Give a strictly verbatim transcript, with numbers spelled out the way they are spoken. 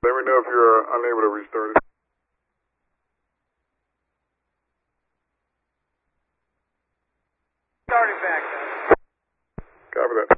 Let me know if you're uh, unable to restart it. Starting back. Copy that.